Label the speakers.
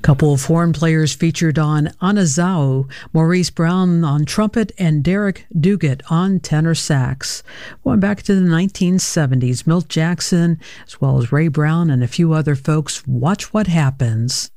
Speaker 1: Couple of horn players featured on Anazao, Maurice Brown on trumpet and Derek Duguid on tenor sax. Going back to the 1970s, Milt Jackson, as well as Ray Brown and a few other folks, Watch What Happens.